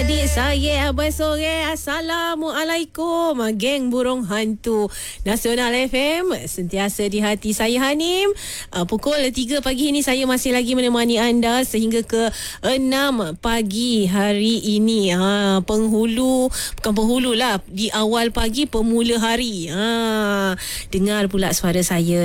Adik saya Abang Sore. Assalamualaikum. Geng Burung Hantu Nasional FM, sentiasa di hati saya Hanim. Pukul 3 pagi ini saya masih lagi menemani anda sehingga ke 6 pagi hari ini. Bukan penghulu lah, di awal pagi pemula hari. Dengar pula suara saya